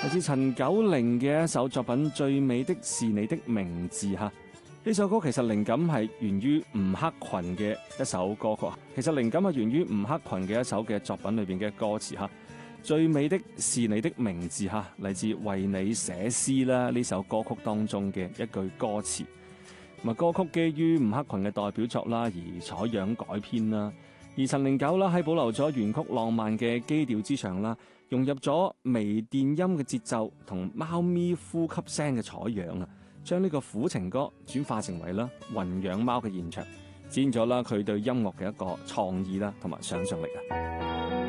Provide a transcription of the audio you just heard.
嚟自陳九齡嘅一首作品《最美的是你的名字》嚇。呢首歌其實靈感係源於吳克群嘅一首歌曲。其實靈感係源於吳克群嘅一首嘅作品裏邊嘅歌詞嚇。最美的是你的名字嚇，嚟自為你寫詩啦呢首歌曲當中嘅一句歌詞。咁啊，歌曲基於吳克群嘅代表作啦而採樣改編啦。而陳零九啦喺保留咗原曲浪漫嘅基調之上啦，融入咗微電音嘅節奏同貓咪呼吸聲嘅採樣啊，將呢個苦情歌轉化成為啦混養貓嘅現場，展現咗啦佢對音樂嘅一個創意啦同埋想象力啊。